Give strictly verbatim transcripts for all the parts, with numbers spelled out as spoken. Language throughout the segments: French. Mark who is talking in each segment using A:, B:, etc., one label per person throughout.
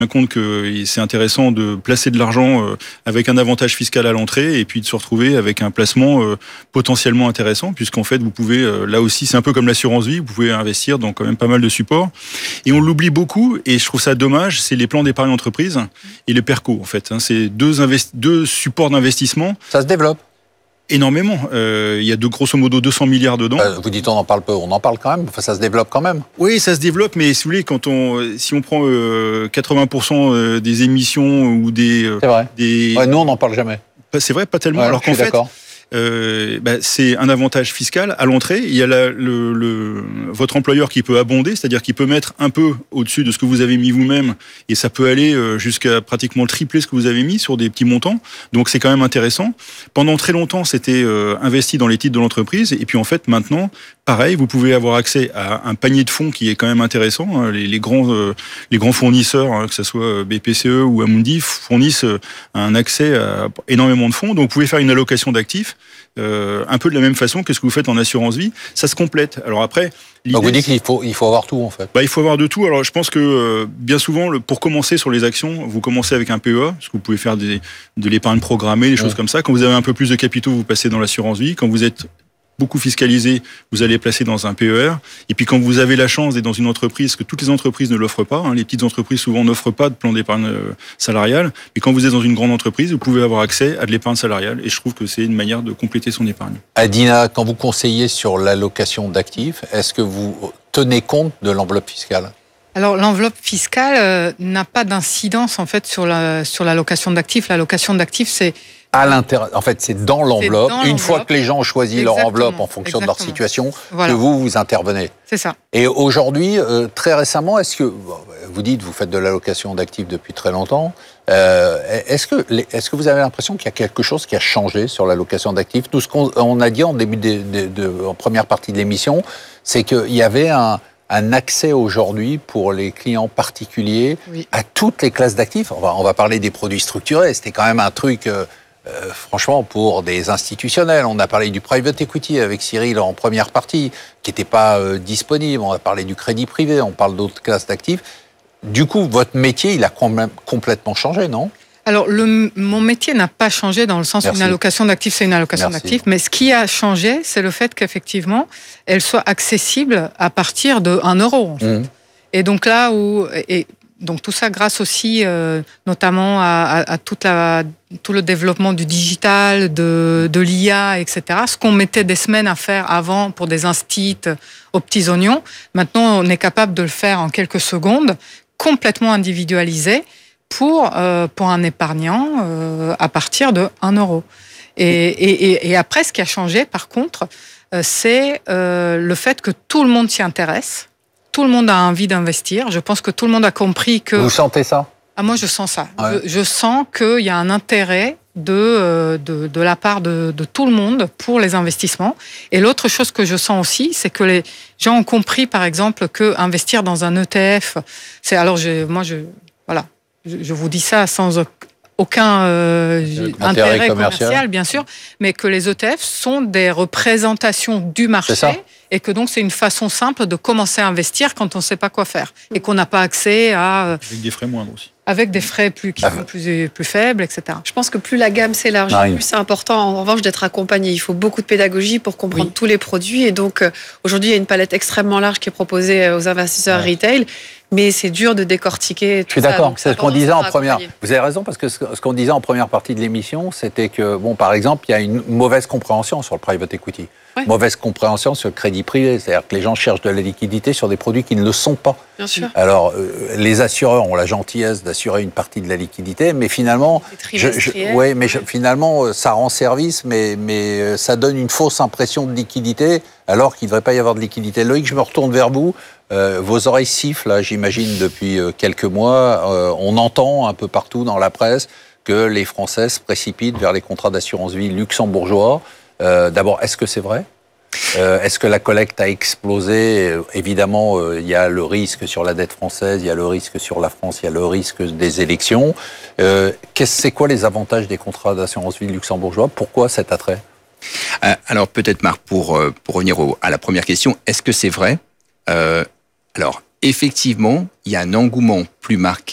A: compte que c'est intéressant de placer de l'argent avec un avantage fiscal à l'entrée et puis de se retrouver avec un placement potentiellement intéressant, puisqu'en fait, vous pouvez, là aussi, c'est un peu comme l'assurance vie, vous pouvez investir dans quand même pas mal de supports. Et on l'oublie beaucoup, et je trouve ça dommage, c'est les plans d'épargne entreprise et le PERCO, en fait. C'est deux, investi- deux supports d'investissement.
B: Ça se développe
A: énormément. Euh, il y a de grosso modo deux cents milliards dedans.
B: Euh, vous dites on en parle peu, on en parle quand même. Enfin, ça se développe quand même.
A: Oui, ça se développe, mais si vous voulez, quand on, si on prend euh, quatre-vingts pour cent des émissions ou des, euh,
B: c'est vrai.
A: des,
B: ouais, nous on n'en parle jamais.
A: C'est vrai, pas tellement.
B: Ouais,
A: alors qu'en
B: je suis
A: fait,
B: d'accord.
A: Euh, bah, c'est un avantage fiscal à l'entrée. Il y a la, le, le, votre employeur qui peut abonder, c'est-à-dire qu'il peut mettre un peu au-dessus de ce que vous avez mis vous-même, et ça peut aller jusqu'à pratiquement le tripler ce que vous avez mis sur des petits montants. Donc c'est quand même intéressant. Pendant très longtemps, c'était euh, investi dans les titres de l'entreprise, et puis en fait maintenant, pareil, vous pouvez avoir accès à un panier de fonds qui est quand même intéressant. Les, les grands, euh, les grands fournisseurs, hein, que ce soit B P C E ou Amundi, fournissent un accès à énormément de fonds. Donc vous pouvez faire une allocation d'actifs. Euh, un peu de la même façon que ce que vous faites en assurance vie, ça se complète. Alors après,
B: donc vous dites qu'il faut il faut avoir tout en fait.
A: Bah, il faut avoir de tout. Alors je pense que euh, bien souvent, le, pour commencer sur les actions, vous commencez avec un P E A, parce que vous pouvez faire des, de l'épargne programmée, des choses ouais. comme ça. Quand vous avez un peu plus de capitaux, vous passez dans l'assurance vie. Quand vous êtes beaucoup fiscalisé, vous allez placer dans un P E R. Et puis quand vous avez la chance d'être dans une entreprise, que toutes les entreprises ne l'offrent pas, hein, les petites entreprises souvent n'offrent pas de plan d'épargne salariale, mais quand vous êtes dans une grande entreprise, vous pouvez avoir accès à de l'épargne salariale. Et je trouve que c'est une manière de compléter son épargne.
B: Adina, quand vous conseillez sur l'allocation d'actifs, est-ce que vous tenez compte de l'enveloppe fiscale ?
C: Alors l'enveloppe fiscale euh, n'a pas d'incidence en fait sur la sur l'allocation d'actifs. L'allocation d'actifs, c'est
B: à l'intérieur. En fait, c'est dans l'enveloppe. C'est dans Une l'enveloppe. fois que les gens ont choisi Exactement. leur enveloppe en fonction Exactement. de leur situation, voilà. que vous vous intervenez.
C: C'est ça.
B: Et aujourd'hui, euh, très récemment, est-ce que vous dites vous faites de l'allocation d'actifs depuis très longtemps euh, Est-ce que est-ce que vous avez l'impression qu'il y a quelque chose qui a changé sur l'allocation d'actifs ? Tout ce qu'on on a dit en début de, de, de en première partie de l'émission, c'est qu'il y avait un un accès aujourd'hui pour les clients particuliers oui. à toutes les classes d'actifs. On va, on va parler des produits structurés. C'était quand même un truc, euh, euh, franchement, pour des institutionnels. On a parlé du private equity avec Cyril en première partie, qui n'était pas euh, disponible. On a parlé du crédit privé. On parle d'autres classes d'actifs. Du coup, votre métier, il a com- complètement changé, non ?
C: Alors, le, mon métier n'a pas changé dans le sens Merci. où une allocation d'actifs, c'est une allocation Merci. d'actifs. Mais ce qui a changé, c'est le fait qu'effectivement, elle soit accessible à partir de un euro. En fait. Mmh. Et donc là où... Et, donc tout ça grâce aussi, euh, notamment à, à, à toute la, tout le développement du digital, de, de l'I A, et cetera. Ce qu'on mettait des semaines à faire avant pour des instits aux petits oignons, maintenant on est capable de le faire en quelques secondes, complètement individualisé, pour, euh, pour un épargnant euh, à partir de un euro. Et, et, et après, ce qui a changé, par contre, euh, c'est euh, le fait que tout le monde s'y intéresse. Tout le monde a envie d'investir. Je pense que tout le monde a compris que...
B: Vous sentez ça ?
C: Ah, moi, je sens ça.
B: Ouais.
C: Je, je sens qu'il y a un intérêt de, euh, de, de la part de, de tout le monde pour les investissements. Et l'autre chose que je sens aussi, c'est que les gens ont compris, par exemple, qu'investir dans un E T F... C'est, alors, je, moi, je... Voilà. Je vous dis ça sans aucun euh, intérêt, intérêt commercial. commercial, bien sûr, mais que les E T F sont des représentations du marché et que donc c'est une façon simple de commencer à investir quand on ne sait pas quoi faire et qu'on n'a pas accès à...
A: Avec des frais moindres aussi.
C: Avec des frais plus, qui ah, sont plus, plus faibles, et cetera.
D: Je pense que plus la gamme s'élargit, ah, oui. plus c'est important en revanche d'être accompagné. Il faut beaucoup de pédagogie pour comprendre oui. tous les produits et donc euh, aujourd'hui il y a une palette extrêmement large qui est proposée aux investisseurs ouais. retail. Mais c'est dur de décortiquer tout
B: Je suis
D: ça,
B: d'accord, c'est ce qu'on disait en première...
D: accompagner.
B: Vous avez raison, parce que ce qu'on disait en première partie de l'émission, c'était que, bon, par exemple, il y a une mauvaise compréhension sur le private equity. Ouais. Mauvaise compréhension sur le crédit privé. C'est-à-dire que les gens cherchent de la liquidité sur des produits qui ne le sont pas.
D: Bien sûr.
B: Alors, euh, les assureurs ont la gentillesse d'assurer une partie de la liquidité, mais finalement...
D: Je, je,
B: ouais, mais je, finalement, ça rend service, mais, mais ça donne une fausse impression de liquidité, alors qu'il ne devrait pas y avoir de liquidité. Loïc, je me retourne vers vous. Euh, vos oreilles sifflent, là, j'imagine, depuis euh, quelques mois. Euh, on entend un peu partout dans la presse que les Français se précipitent vers les contrats d'assurance vie luxembourgeois. Euh, d'abord, est-ce que c'est vrai ? euh, Est-ce que la collecte a explosé ? euh, Évidemment, il euh, y a le risque sur la dette française, il y a le risque sur la France, il y a le risque des élections. Euh, c'est quoi les avantages des contrats d'assurance vie luxembourgeois ? Pourquoi cet attrait ?
E: euh, Alors peut-être, Marc, pour, pour revenir au, à la première question, est-ce que c'est vrai ? euh, Alors, effectivement, il y a un engouement plus marqué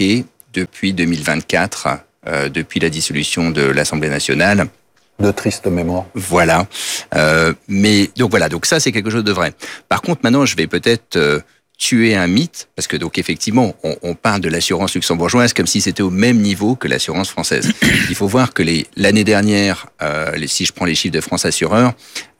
E: depuis deux mille vingt-quatre, euh, depuis la dissolution de l'Assemblée nationale.
B: De triste mémoire.
E: Voilà. Euh, mais donc voilà, donc ça c'est quelque chose de vrai. Par contre, maintenant, je vais peut-être euh, tuer un mythe, parce que donc effectivement, on, on parle de l'assurance luxembourgeoise comme si c'était au même niveau que l'assurance française. Il faut voir que les, l'année dernière, euh, les, si je prends les chiffres de France Assureur,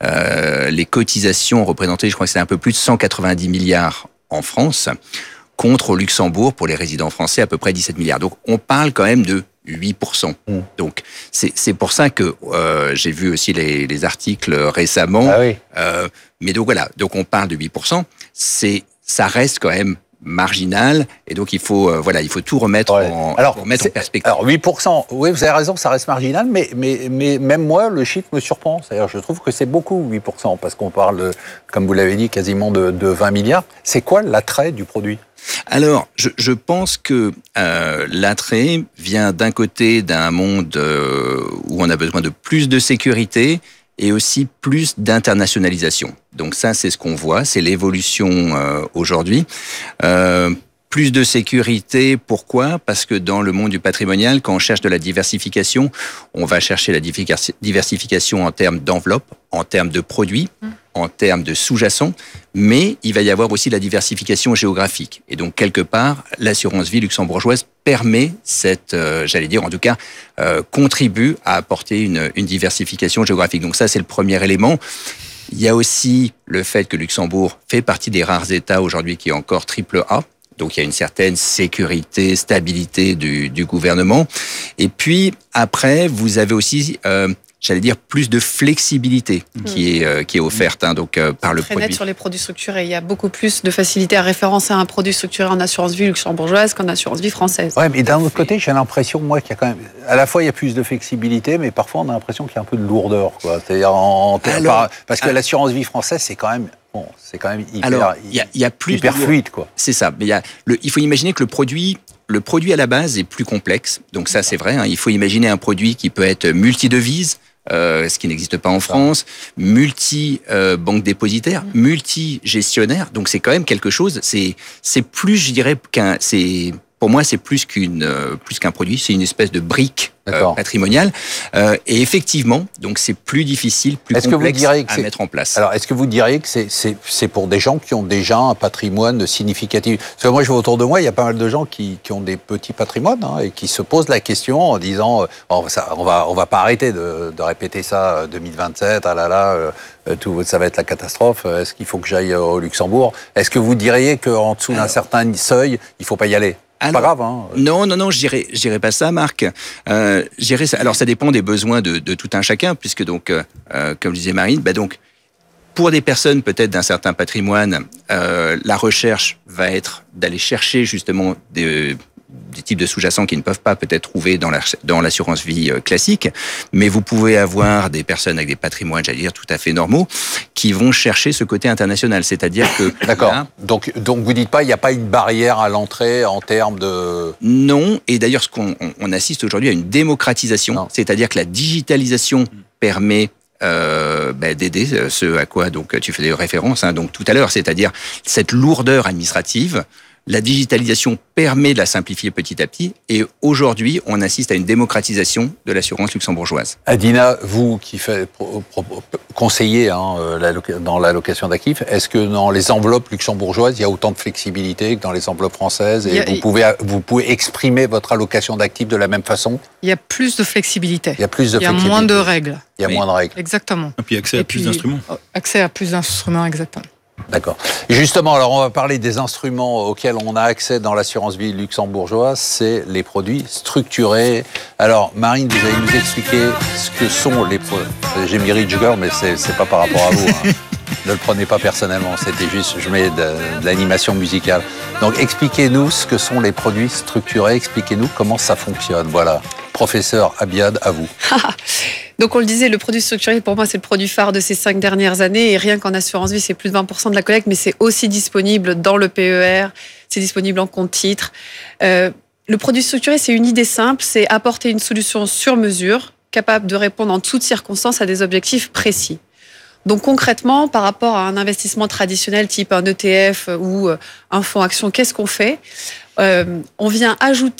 E: euh, les cotisations représentaient, je crois que c'était un peu plus de cent quatre-vingt-dix milliards en France, contre au Luxembourg, pour les résidents français, à peu près dix-sept milliards. Donc on parle quand même de huit pour cent. Mmh. Donc c'est, c'est pour ça que euh, j'ai vu aussi les, les articles récemment.
B: Ah oui.
E: Euh, mais donc voilà, donc on parle de huit pour cent. C'est ça reste quand même marginal, et donc il faut euh, voilà, il faut tout remettre
B: ouais.
E: en,
B: alors,
E: remettre en perspective.
B: Alors huit pour cent, oui, vous avez raison, ça reste marginal, mais mais mais même moi, le chiffre me surprend. C'est-à-dire, je trouve que c'est beaucoup huit pour cent parce qu'on parle, comme vous l'avez dit, quasiment de, de vingt milliards. C'est quoi l'attrait du produit ?
E: Alors, je, je pense que euh, l'attrait vient d'un côté d'un monde euh, où on a besoin de plus de sécurité et aussi plus d'internationalisation. Donc ça, c'est ce qu'on voit, c'est l'évolution euh, aujourd'hui. Euh, plus de sécurité, pourquoi ? Parce que dans le monde du patrimonial, quand on cherche de la diversification, on va chercher la diversification en termes d'enveloppe, en termes de produits, mmh. en termes de sous-jacents, mais il va y avoir aussi la diversification géographique. Et donc, quelque part, l'assurance vie luxembourgeoise permet cette, euh, j'allais dire, en tout cas, euh, contribue à apporter une, une diversification géographique. Donc ça, c'est le premier élément. Il y a aussi le fait que Luxembourg fait partie des rares États aujourd'hui qui est encore triple A. Donc, il y a une certaine sécurité, stabilité du, du gouvernement. Et puis, après, vous avez aussi, euh, j'allais dire, plus de flexibilité mmh. qui est euh, qui est offerte hein, donc euh, par le
D: très
E: produit.
D: Net sur les produits structurés, il y a beaucoup plus de facilité à référencer un produit structuré en assurance vie luxembourgeoise qu'en assurance vie française.
B: Ouais, mais d'un autre côté, j'ai l'impression, moi, qu'il y a quand même, à la fois il y a plus de flexibilité, mais parfois on a l'impression qu'il y a un peu de lourdeur, quoi. C'est-à-dire en, en Alors, par, parce que alors, l'assurance vie française, c'est quand même Bon, c'est quand même hyper,
E: Alors, y a, y a plus
B: hyper
E: de...
B: fluide, quoi.
E: C'est ça. Mais y a le, il faut imaginer que le produit, le produit à la base est plus complexe. Donc ça, c'est vrai. Hein. Il faut imaginer un produit qui peut être multi-devises, euh, ce qui n'existe pas en France, multi-banque euh, dépositaire, multi-gestionnaire. Donc c'est quand même quelque chose. C'est, c'est plus, je dirais, qu'un, c'est, pour moi, c'est plus qu'une, euh, plus qu'un produit. C'est une espèce de brique euh, patrimoniale. Euh, et effectivement, donc c'est plus difficile, plus est-ce complexe que vous diriez que à c'est... mettre en place.
B: Alors, est-ce que vous diriez que c'est, c'est, c'est pour des gens qui ont déjà un patrimoine significatif ? Parce que moi, je vois autour de moi, il y a pas mal de gens qui, qui ont des petits patrimoines hein, et qui se posent la question en disant, oh, ça, on va, on va pas arrêter de, de répéter ça deux mille vingt-sept. Ah là là, euh, tout, ça va être la catastrophe. Est-ce qu'il faut que j'aille au Luxembourg ? Est-ce que vous diriez qu'en dessous d'un Alors... certain seuil, il faut pas y aller ? C'est pas grave, hein.
E: Non, non, non, je dirais, je dirais pas ça, Marc. Euh, je dirais ça. Alors, ça dépend des besoins de, de tout un chacun, puisque donc, euh, comme disait Marine, bah donc, pour des personnes peut-être d'un certain patrimoine, euh, la recherche va être d'aller chercher justement des, des types de sous-jacents qui ne peuvent pas peut-être trouver dans, la, dans l'assurance vie classique, mais vous pouvez avoir des personnes avec des patrimoines, j'allais dire, tout à fait normaux, qui vont chercher ce côté international, c'est-à-dire que...
B: D'accord, là, donc, donc vous dites pas, il n'y a pas une barrière à l'entrée en termes de...
E: Non, et d'ailleurs, ce qu'on on assiste aujourd'hui à une démocratisation, non. C'est-à-dire que la digitalisation permet... Euh, bah, d'aider ce à quoi donc tu faisais référence hein, donc tout à l'heure, c'est-à-dire cette lourdeur administrative. La digitalisation permet de la simplifier petit à petit et aujourd'hui, on assiste à une démocratisation de l'assurance luxembourgeoise.
B: Adina, vous qui faites pro, pro, conseiller hein, dans l'allocation d'actifs, est-ce que dans les enveloppes luxembourgeoises, il y a autant de flexibilité que dans les enveloppes françaises et a, vous, pouvez, vous pouvez exprimer votre allocation d'actifs de la même façon ?
C: Il y a plus de flexibilité.
B: Il y a plus de
C: il y a
B: flexibilité.
C: moins de règles.
B: Il y a
E: oui.
B: moins de règles.
C: Exactement.
A: Et puis accès à
C: et
A: plus
C: puis,
A: d'instruments.
C: Accès à plus d'instruments, exactement.
B: D'accord. Justement, alors on va parler des instruments auxquels on a accès dans l'assurance vie luxembourgeoise, c'est les produits structurés. Alors, Marine, vous allez nous expliquer ce que sont les produits. J'ai mis Rich Girl, mais c'est, c'est pas par rapport à vous. Hein. Ne le prenez pas personnellement, c'était juste, je mets de, de l'animation musicale. Donc, expliquez-nous ce que sont les produits structurés, expliquez-nous comment ça fonctionne. Voilà. Professeur Abiad, à vous.
D: Donc, on le disait, le produit structuré, pour moi, c'est le produit phare de ces cinq dernières années. Et rien qu'en assurance vie, c'est plus de vingt pour cent de la collecte, mais c'est aussi disponible dans le P E R, c'est disponible en compte titre. Euh, le produit structuré, c'est une idée simple, c'est apporter une solution sur mesure, capable de répondre en toutes circonstances à des objectifs précis. Donc, concrètement, par rapport à un investissement traditionnel type un E T F ou un fonds action, qu'est-ce qu'on fait ? euh, On vient ajouter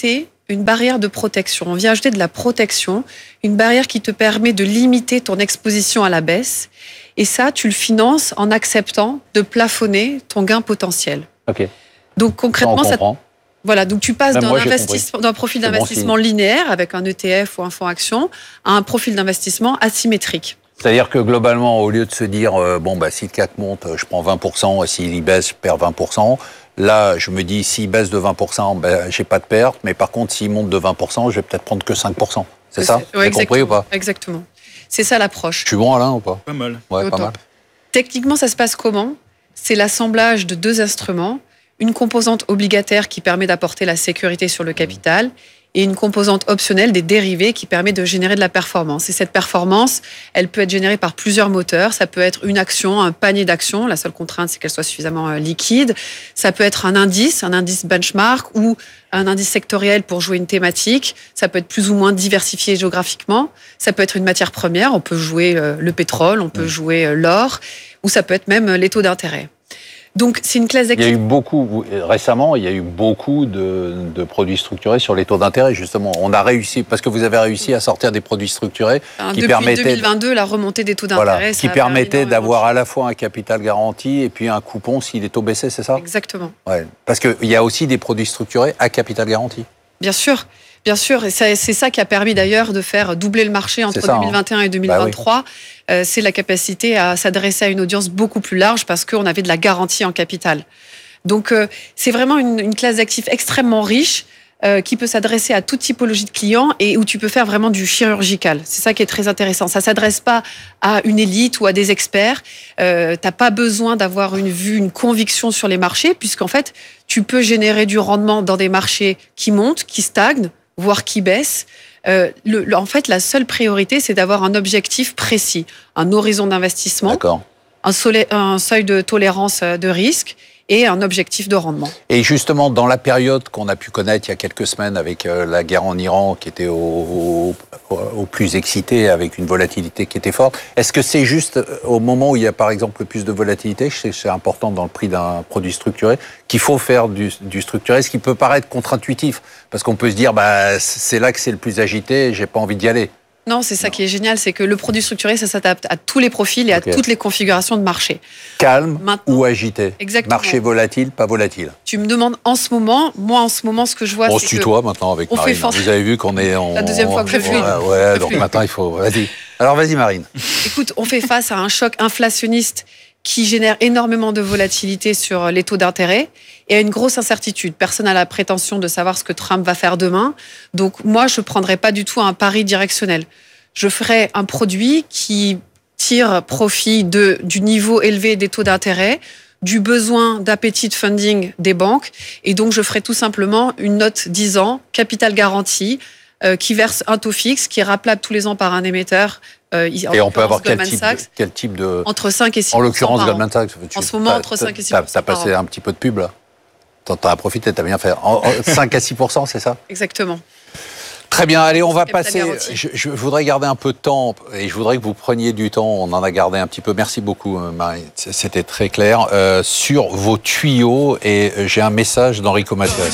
D: une barrière de protection. On vient ajouter de la protection, une barrière qui te permet de limiter ton exposition à la baisse. Et ça, tu le finances en acceptant de plafonner ton gain potentiel.
B: Ok.
D: Donc concrètement, ça,
B: ça
D: voilà, donc tu passes
B: Même
D: d'un,
B: moi,
D: investissement, d'un profil d'investissement bon linéaire avec un E T F ou un fonds action à un profil d'investissement asymétrique.
B: C'est-à-dire que globalement, au lieu de se dire, euh, bon, bah, si le C A C monte, je prends vingt pour cent, et s'il baisse, je perds vingt pour cent, là, je me dis, s'il baisse de vingt pour cent, ben, j'ai pas de perte, mais par contre, s'il monte de vingt pour cent, je vais peut-être prendre que cinq pour cent. C'est, c'est ça? Vous avez compris ou pas?
D: Exactement. C'est ça l'approche.
B: Je suis bon, Alain, ou pas?
A: Pas mal.
B: Ouais,
D: Au
B: pas
D: top.
B: mal.
D: Techniquement, ça se passe comment? C'est l'assemblage de deux instruments, une composante obligataire qui permet d'apporter la sécurité sur le capital et une composante optionnelle des dérivés qui permet de générer de la performance. Et cette performance, elle peut être générée par plusieurs moteurs. Ça peut être une action, un panier d'actions. La seule contrainte, c'est qu'elle soit suffisamment liquide. Ça peut être un indice, un indice benchmark ou un indice sectoriel pour jouer une thématique. Ça peut être plus ou moins diversifié géographiquement. Ça peut être une matière première. On peut jouer le pétrole, on peut jouer l'or, ou ça peut être même les taux d'intérêt. Donc, c'est une classe d'actifs.
B: Il y a eu beaucoup, récemment, il y a eu beaucoup de, de produits structurés sur les taux d'intérêt, justement. On a réussi, parce que vous avez réussi à sortir des produits structurés
D: enfin,
B: qui
D: depuis
B: permettaient.
D: deux mille vingt-deux, la remontée des taux d'intérêt.
B: Voilà, qui permettaient d'avoir à la fois un capital garanti et puis un coupon si les taux baissaient, c'est ça?
D: Exactement.
B: Ouais. Parce qu'il y a aussi des produits structurés à capital garanti. Bien
D: sûr. Bien sûr, et c'est ça qui a permis d'ailleurs de faire doubler le marché entre ça, deux mille vingt et un hein. et deux mille vingt-trois. Bah oui. euh, c'est la capacité à s'adresser à une audience beaucoup plus large parce qu'on avait de la garantie en capital. Donc, euh, c'est vraiment une, une classe d'actifs extrêmement riche euh, qui peut s'adresser à toute typologie de clients et où tu peux faire vraiment du chirurgical. C'est ça qui est très intéressant. Ça ne s'adresse pas à une élite ou à des experts. Euh, tu n'as pas besoin d'avoir une vue, une conviction sur les marchés puisqu'en fait, tu peux générer du rendement dans des marchés qui montent, qui stagnent, voire qui baisse. Euh, le, le, en fait, la seule priorité, c'est d'avoir un objectif précis, un horizon d'investissement, un, solé, un seuil de tolérance de risque et un objectif de rendement.
B: Et justement, dans la période qu'on a pu connaître il y a quelques semaines avec la guerre en Iran, qui était au, au, au plus excité, avec une volatilité qui était forte, est-ce que c'est juste au moment où il y a par exemple le plus de volatilité, c'est important dans le prix d'un produit structuré, qu'il faut faire du, du structuré, ce qui peut paraître contre-intuitif, parce qu'on peut se dire, bah, c'est là que c'est le plus agité, j'ai pas envie d'y aller.
D: Non, c'est ça non. qui est génial, c'est que le produit structuré, ça s'adapte à tous les profils et okay. à toutes les configurations de marché.
B: Calme Maintenant, ou agité.
D: Exactement.
B: Marché volatile, pas volatile.
D: Tu me demandes en ce moment, moi en ce moment, ce que je vois,
B: on
D: c'est
B: se tutoie maintenant avec Marine.
D: Force...
B: Vous avez vu qu'on est... On...
D: La deuxième fois que je fais.
B: Ouais, ouais donc maintenant il faut... Vas-y. Alors vas-y Marine.
D: Écoute, on fait face à un choc inflationniste qui génère énormément de volatilité sur les taux d'intérêt et à une grosse incertitude. Personne n'a la prétention de savoir ce que Trump va faire demain. Donc moi, je ne prendrais pas du tout un pari directionnel. Je ferais un produit qui tire profit de, du niveau élevé des taux d'intérêt, du besoin d'appétit de funding des banques. Et donc, je ferais tout simplement une note dix ans, capital garanti, euh, qui verse un taux fixe, qui est rappelable tous les ans par un émetteur.
B: Euh, et on peut avoir quel type, de, quel type de...
D: Entre cinq et six
B: En l'occurrence, Goldman Sachs.
D: En ce moment, entre cinq et six pour cent.
B: Tu as passé un petit peu de pub, là. Tu as profité, tu as bien fait. En, en cinq à six pour cent, c'est ça?
D: Exactement.
B: Très bien, allez, on va passer. Je, je voudrais garder un peu de temps et je voudrais que vous preniez du temps. On en a gardé un petit peu. Merci beaucoup, Marie. C'était très clair. Euh, sur vos tuyaux, et j'ai un message d'Enrico Macias.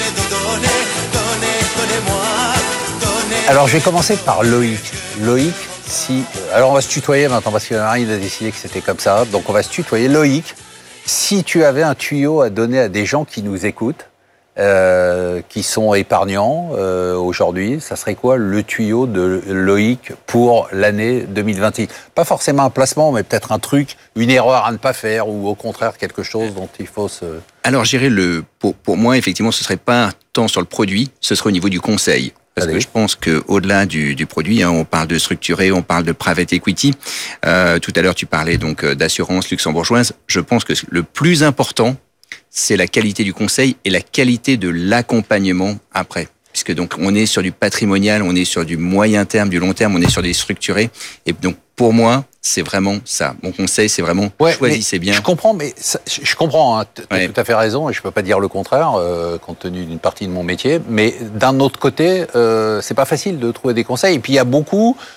B: Alors, je vais commencer par Loïc. Loïc, si. Alors, on va se tutoyer maintenant parce que Marie a décidé que c'était comme ça. Donc, on va se tutoyer. Loïc, si tu avais un tuyau à donner à des gens qui nous écoutent, Euh, qui sont épargnants euh, aujourd'hui, ça serait quoi le tuyau de Loïc pour l'année deux mille vingt-six? Pas forcément un placement, mais peut-être un truc, une erreur à ne pas faire, ou au contraire quelque chose dont il faut se...
E: Alors, je dirais, le, pour, pour moi, effectivement, ce ne serait pas tant sur le produit, ce serait au niveau du conseil. Parce Allez. que je pense qu'au-delà du, du produit, hein, on parle de structuré, on parle de private equity. Euh, tout à l'heure, tu parlais donc d'assurance luxembourgeoise. Je pense que le plus important, c'est la qualité du conseil et la qualité de l'accompagnement après. Puisque donc on est sur du patrimonial, on est sur du moyen terme, du long terme, on est sur des structurés. Et donc pour moi, c'est vraiment ça. Mon conseil, c'est vraiment ouais, choisissez bien.
B: Je comprends, mais ça, je comprends. Hein, tu as ouais. tout à fait raison et je peux pas dire le contraire euh, compte tenu d'une partie de mon métier. Mais d'un autre côté, euh, c'est pas facile de trouver des conseils. Et puis il y a beaucoup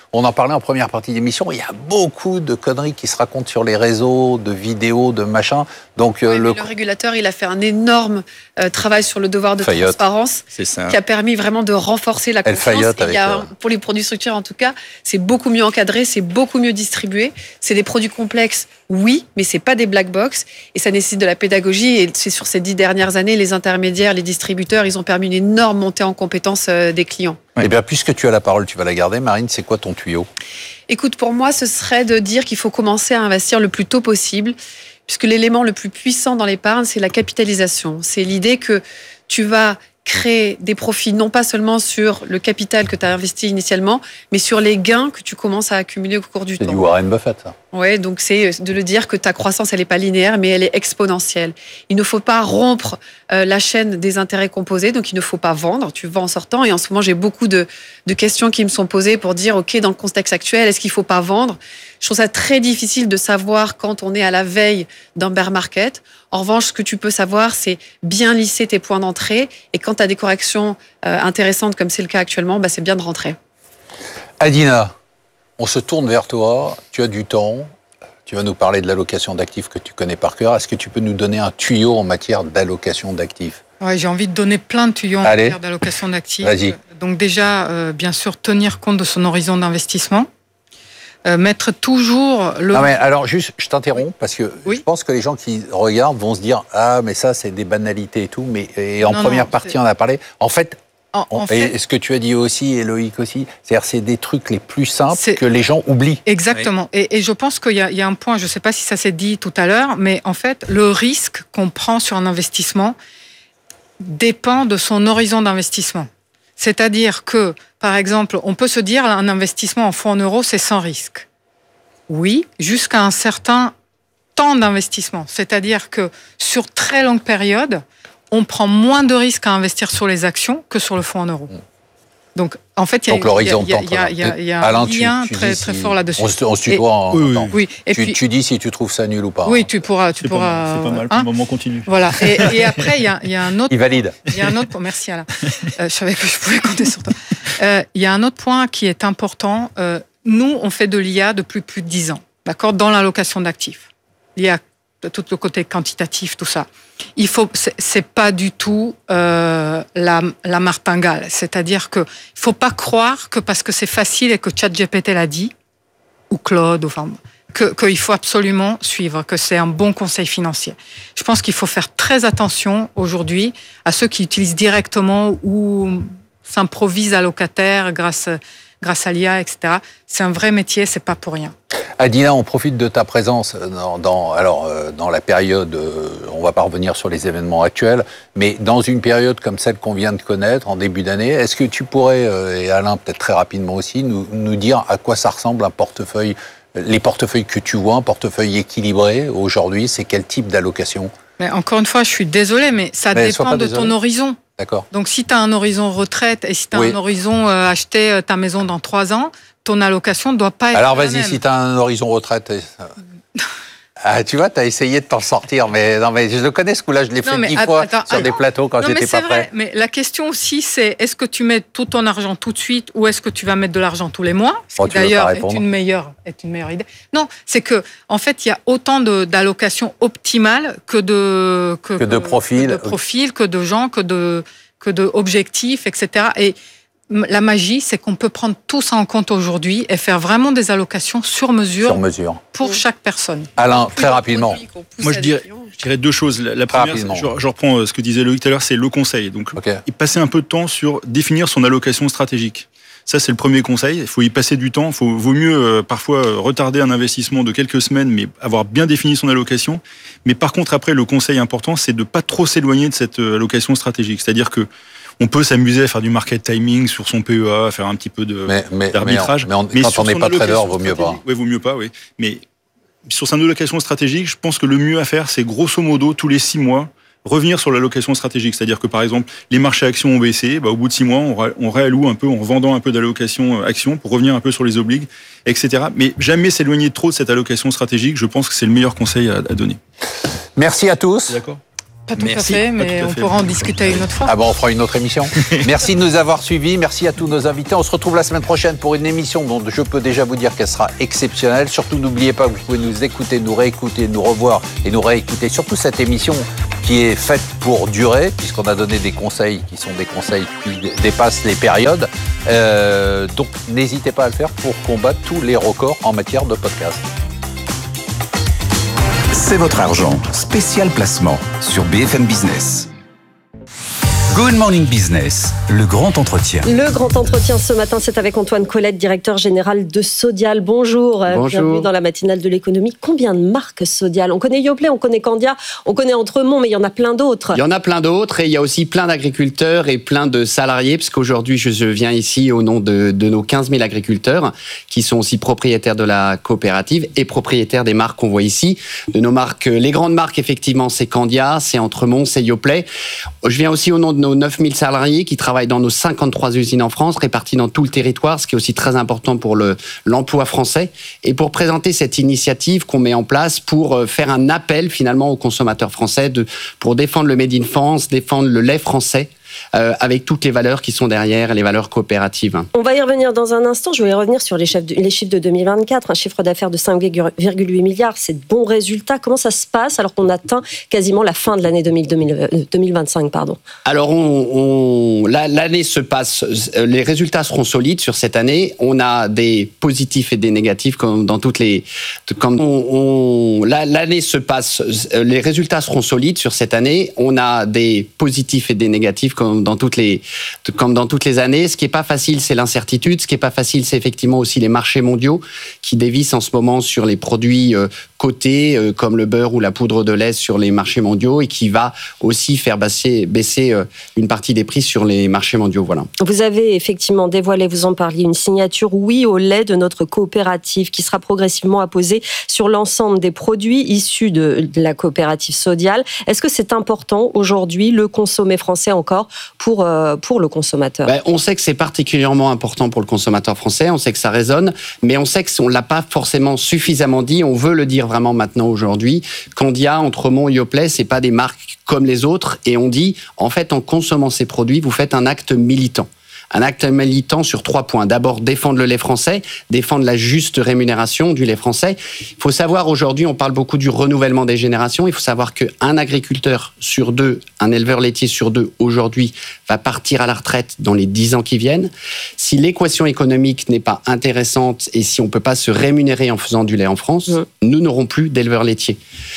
B: On en parlait en première partie d'émission. Il y a beaucoup de conneries qui se racontent sur les réseaux, de vidéos, de machin. Donc
D: oui,
B: euh, le...
D: le régulateur, il a fait un énorme euh, travail sur le devoir de
B: Faillotte.
D: transparence,
E: C'est ça.
D: qui a permis vraiment de renforcer la
B: Elle
D: confiance. Et il y a,
B: avec, euh...
D: pour les produits structurés, en tout cas, c'est beaucoup mieux encadré, c'est beaucoup mieux distribué. C'est des produits complexes, oui, mais c'est pas des black box. Et ça nécessite de la pédagogie. Et c'est sur ces dix dernières années, les intermédiaires, les distributeurs, ils ont permis une énorme montée en compétences euh, des clients.
B: Eh bien, puisque tu as la parole, tu vas la garder. Marine, c'est quoi ton tuyau?
D: Écoute, pour moi, ce serait de dire qu'il faut commencer à investir le plus tôt possible, puisque l'élément le plus puissant dans l'épargne, c'est la capitalisation. C'est l'idée que tu vas créer des profits, non pas seulement sur le capital que tu as investi initialement, mais sur les gains que tu commences à accumuler au cours du temps.
B: C'est du Warren Buffett, ça.
D: Oui, donc c'est de le dire que ta croissance, elle n'est pas linéaire, mais elle est exponentielle. Il ne faut pas rompre euh, la chaîne des intérêts composés, donc il ne faut pas vendre, tu vends en sortant. Et en ce moment, j'ai beaucoup de, de questions qui me sont posées pour dire, OK, dans le contexte actuel, est-ce qu'il ne faut pas vendre? Je trouve ça très difficile de savoir quand on est à la veille d'un bear market. En revanche, ce que tu peux savoir, c'est bien lisser tes points d'entrée. Et quand tu as des corrections euh, intéressantes, comme c'est le cas actuellement, bah, c'est bien de rentrer.
B: Adina, on se tourne vers toi. Tu as du temps. Tu vas nous parler de l'allocation d'actifs que tu connais par cœur. Est-ce que tu peux nous donner un tuyau en matière d'allocation d'actifs?
C: Ouais, j'ai envie de donner plein de tuyaux en
B: Allez.
C: matière d'allocation d'actifs.
B: Vas-y.
C: Donc déjà, euh, bien sûr, tenir compte de son horizon d'investissement. Euh, mettre toujours le...
B: Non mais alors juste, je t'interromps parce que
C: oui.
B: je pense que les gens qui regardent vont se dire ah mais ça c'est des banalités et tout, mais et en
C: non,
B: première
C: non,
B: partie
C: c'est...
B: on a parlé. En fait,
C: en, en
B: on,
C: fait...
B: et ce que tu as dit aussi et Loïc aussi, c'est-à-dire c'est des trucs les plus simples
C: c'est...
B: que les gens oublient.
C: Exactement. Oui. Et, et je pense qu'il y a, il y a un point, je ne sais pas si ça s'est dit tout à l'heure, mais en fait le risque qu'on prend sur un investissement dépend de son horizon d'investissement. C'est-à-dire que, par exemple, on peut se dire un investissement en fonds en euros c'est sans risque. Oui, jusqu'à un certain temps d'investissement. C'est-à-dire que sur très longue période, on prend moins de risques à investir sur les actions que sur le fonds en euros. Donc, en fait, il y a,
B: Donc,
C: il y a, il y a, il y a, il y a, il y a
B: Alain,
C: un lien
B: tu, tu
C: très,
B: si
C: très fort là-dessus.
B: On se, on se tutoie en
A: oui,
B: temps.
C: Oui. Et
B: tu,
C: puis,
B: tu dis si tu trouves ça nul ou pas.
C: Oui, tu pourras. Tu
A: c'est
C: pourras.
A: Pas mal, c'est pas mal. Pour
C: hein
A: le moment, continue.
C: Voilà. Et, et après, il y a, il y a un autre.
B: Il valide.
C: Il y a un autre. Merci Alain. Euh, je savais que je pouvais compter sur toi. Euh, il y a un autre point qui est important. Euh, nous, on fait de l'I A depuis plus de dix ans. D'accord, dans l'allocation d'actifs. Il y a tout le côté quantitatif, tout ça. Il faut, c'est, c'est pas du tout euh, la, la martingale. C'est-à-dire que il faut pas croire que parce que c'est facile et que ChatGPT l'a dit, ou Claude, enfin, que qu'il faut absolument suivre, que c'est un bon conseil financier. Je pense qu'il faut faire très attention aujourd'hui à ceux qui utilisent directement ou s'improvisent allocataires grâce grâce à l'I A, et cetera. C'est un vrai métier, c'est pas pour rien.
B: Adina, on profite de ta présence dans, dans, alors, euh, dans la période, euh, on va pas revenir sur les événements actuels, mais dans une période comme celle qu'on vient de connaître en début d'année, est-ce que tu pourrais, euh, et Alain peut-être très rapidement aussi, nous, nous dire à quoi ça ressemble un portefeuille, les portefeuilles que tu vois, un portefeuille équilibré aujourd'hui, c'est quel type d'allocation?
C: Mais encore une fois, je suis désolée, mais ça mais dépend de ton horizon.
B: D'accord.
C: Donc, si tu as un horizon retraite et si tu as oui. un horizon euh, acheter ta maison dans trois ans, ton allocation ne doit pas être
B: Alors,
C: la
B: vas-y,
C: même.
B: si tu as un horizon retraite... Ah, tu vois, tu as essayé de t'en sortir, mais non, mais je le connais ce coup-là, je l'ai fait dix fois attends, sur attends. des plateaux quand non, j'étais pas
C: vrai.
B: prêt.
C: Mais la question aussi, c'est est-ce que tu mets tout ton argent tout de suite ou est-ce que tu vas mettre de l'argent tous les mois? Ce
B: oh,
C: qui d'ailleurs est une meilleure, est une meilleure idée. Non, c'est que en fait, il y a autant de, d'allocations optimales que de
B: que, que de profils,
C: que de profils, que de gens, que de que de objectifs, et cetera. Et la magie, c'est qu'on peut prendre tout ça en compte aujourd'hui et faire vraiment des allocations sur mesure,
B: sur mesure.
C: pour oui. chaque personne.
B: Alain, très rapidement.
A: Moi, je dirais, je dirais deux choses. La, la première, je, je reprends ce que disait Loïc tout à l'heure, c'est le conseil. Donc, okay. et passer un peu de temps sur définir son allocation stratégique. Ça, c'est le premier conseil. Il faut y passer du temps. Il faut, vaut mieux euh, parfois euh, retarder un investissement de quelques semaines, mais avoir bien défini son allocation. Mais par contre, après, le conseil important, c'est de ne pas trop s'éloigner de cette euh, allocation stratégique. C'est-à-dire que on peut s'amuser à faire du market timing sur son P E A, à faire un petit peu de,
B: mais, mais,
A: d'arbitrage.
B: Mais, on, mais, on, mais quand on n'est pas trader, vaut mieux pas.
A: Oui, vaut mieux pas, oui. Mais sur son allocation stratégique, je pense que le mieux à faire, c'est grosso modo, tous les six mois, revenir sur l'allocation stratégique. C'est-à-dire que, par exemple, les marchés actions ont baissé, bah, au bout de six mois, on, ré, on réalloue un peu en vendant un peu d'allocation actions pour revenir un peu sur les obligues, et cetera. Mais jamais s'éloigner trop de cette allocation stratégique. Je pense que c'est le meilleur conseil à, à donner.
B: Merci à tous.
A: D'accord.
C: Pas tout
E: Merci.
C: à fait, mais
A: Pas tout à
C: on
A: fait.
C: pourra en discuter une autre fois.
B: Ah bon, on fera une autre émission. Merci de nous avoir suivis. Merci à tous nos invités. On se retrouve la semaine prochaine pour une émission dont je peux déjà vous dire qu'elle sera exceptionnelle. Surtout, n'oubliez pas que vous pouvez nous écouter, nous réécouter, nous revoir et nous réécouter. Surtout cette émission qui est faite pour durer, puisqu'on a donné des conseils qui sont des conseils qui dépassent les périodes. Euh, donc, n'hésitez pas à le faire pour combattre tous les records en matière de podcast.
F: C'est votre argent. Spécial placement sur B F M Business. Good Morning Business, le grand entretien.
G: Le grand entretien ce matin, c'est avec Antoine Colette, directeur général de Sodial. Bonjour,
H: Bonjour.
G: Bienvenue dans la matinale de l'économie. Combien de marques Sodial ? On connaît Yoplait, on connaît Candia, on connaît Entremont, mais il y en a plein d'autres.
H: Il y en a plein d'autres et il y a aussi plein d'agriculteurs et plein de salariés, parce qu'aujourd'hui, je viens ici au nom de, de nos quinze mille agriculteurs qui sont aussi propriétaires de la coopérative et propriétaires des marques qu'on voit ici. De nos marques, les grandes marques, effectivement, c'est Candia, c'est Entremont, c'est Yoplait. Je viens aussi au nom de nos neuf mille salariés qui travaillent dans nos cinquante-trois usines en France, réparties dans tout le territoire, ce qui est aussi très important pour le, l'emploi français, et pour présenter cette initiative qu'on met en place pour faire un appel finalement aux consommateurs français de, pour défendre le Made in France, défendre le lait français, Euh, avec toutes les valeurs qui sont derrière, les valeurs coopératives.
G: On va y revenir dans un instant. Je voulais revenir sur les chiffres de, les chiffres de deux mille vingt-quatre, un chiffre d'affaires de cinq virgule huit milliards. C'est de bons résultats. Comment ça se passe alors qu'on atteint quasiment la fin de l'année deux mille vingt-cinq, pardon.
H: Alors, on, on, l'année se passe, les résultats seront solides sur cette année. On a des positifs et des négatifs comme dans toutes les... Comme on, on, l'année se passe, les résultats seront solides sur cette année. On a des positifs et des négatifs comme dans toutes les, comme dans toutes les années. Ce qui est pas facile, c'est l'incertitude. Ce qui est pas facile, c'est effectivement aussi les marchés mondiaux qui dévissent en ce moment sur les produits euh, cotés, euh, comme le beurre ou la poudre de lait sur les marchés mondiaux, et qui va aussi faire baisser, baisser euh, une partie des prix sur les marchés mondiaux. Voilà.
G: Vous avez effectivement dévoilé, vous en parliez, une signature oui au lait de notre coopérative qui sera progressivement apposée sur l'ensemble des produits issus de, de la coopérative Sodial. Est-ce que c'est important aujourd'hui, le consommer français encore, pour, euh, pour le consommateur?
H: Ben, on sait que c'est particulièrement important pour le consommateur français, on sait que ça résonne, mais on sait qu'on ne l'a pas forcément suffisamment dit, on veut le dire vraiment maintenant aujourd'hui. Candia, Entremont, Yoplait, ce n'est pas des marques comme les autres, et on dit, en fait, en consommant ces produits, vous faites un acte militant. Un acte militant sur trois points. D'abord, défendre le lait français, défendre la juste rémunération du lait français. Il faut savoir, aujourd'hui, on parle beaucoup du renouvellement des générations. Il faut savoir qu'un agriculteur sur deux, un éleveur laitier sur deux, aujourd'hui, va partir à la retraite dans les dix ans qui viennent. Si l'équation économique n'est pas intéressante et si on ne peut pas se rémunérer en faisant du lait en France, mmh. nous n'aurons plus d'éleveurs laitiers.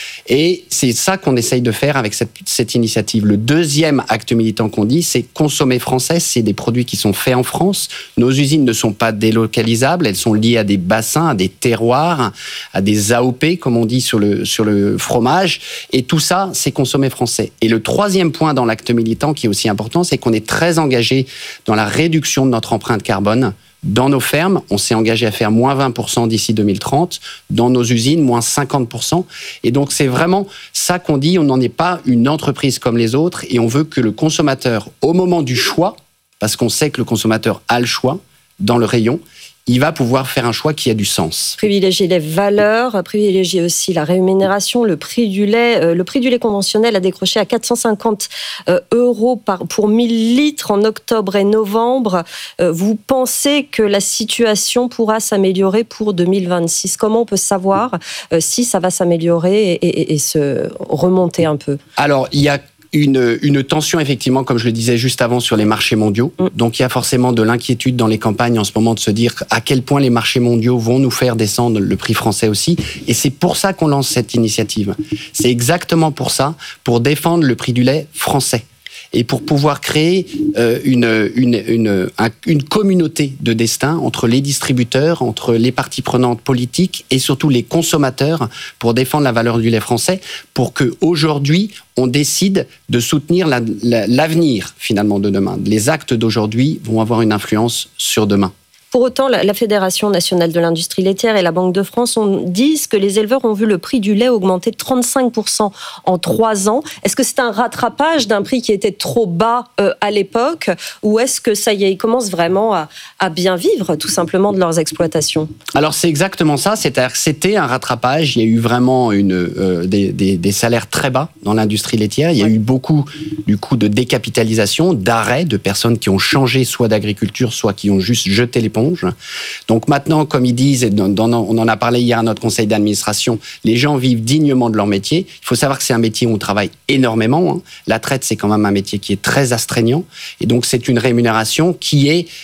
H: Et c'est ça qu'on essaye de faire avec cette, cette initiative. Le deuxième acte militant qu'on dit, c'est consommer français. C'est des produits qui sont faits en France. Nos usines ne sont pas délocalisables. Elles sont liées à des bassins, à des terroirs, à des A O P, comme on dit sur le, sur le fromage. Et tout ça, c'est consommer français. Et le troisième point dans l'acte militant qui est aussi important, c'est qu'on est très engagé dans la réduction de notre empreinte carbone. Dans nos fermes, on s'est engagé à faire moins vingt pour cent d'ici deux mille trente. Dans nos usines, moins cinquante pour cent. Et donc, c'est vraiment ça qu'on dit. On n'en est pas une entreprise comme les autres. Et on veut que le consommateur, au moment du choix, parce qu'on sait que le consommateur a le choix dans le rayon, il va pouvoir faire un choix qui a du sens.
G: Privilégier les valeurs, privilégier aussi la rémunération, le prix du lait. Le prix du lait conventionnel a décroché à quatre cent cinquante euros par, pour mille litres en octobre et novembre. Vous pensez que la situation pourra s'améliorer pour deux mille vingt-six? Comment on peut savoir si ça va s'améliorer et, et, et se remonter un peu?
H: Alors, il y a Une, une tension, effectivement, comme je le disais juste avant, sur les marchés mondiaux. Mm. Donc, il y a forcément de l'inquiétude dans les campagnes en ce moment de se dire à quel point les marchés mondiaux vont nous faire descendre le prix français aussi. Et c'est pour ça qu'on lance cette initiative. C'est exactement pour ça, pour défendre le prix du lait français. Et pour pouvoir créer euh, une, une, une, un, une communauté de destin entre les distributeurs, entre les parties prenantes politiques et surtout les consommateurs pour défendre la valeur du lait français, pour qu'aujourd'hui, on décide de soutenir la, la, l'avenir finalement de demain. Les actes d'aujourd'hui vont avoir une influence sur demain.
G: Pour autant, la, la Fédération nationale de l'industrie laitière et la Banque de France on, disent que les éleveurs ont vu le prix du lait augmenter de trente-cinq pour cent en trois ans. Est-ce que c'est un rattrapage d'un prix qui était trop bas euh, à l'époque, ou est-ce que ça y est, ils commencent vraiment à, à bien vivre tout simplement de leurs exploitations?
H: Alors c'est exactement ça, c'est-à-dire que c'était un rattrapage, il y a eu vraiment une, euh, des, des, des salaires très bas dans l'industrie laitière, il y a eu beaucoup du coup de décapitalisation, d'arrêt de personnes qui ont changé soit d'agriculture, soit qui ont juste jeté l'éponge. Donc maintenant, comme ils disent, et dans, dans, on en a parlé hier à notre conseil d'administration, les gens vivent dignement de leur métier. Il faut savoir que c'est un métier où on travaille énormément. Hein. La traite, c'est quand même un métier qui est très astreignant. Et donc, c'est une rémunération qui est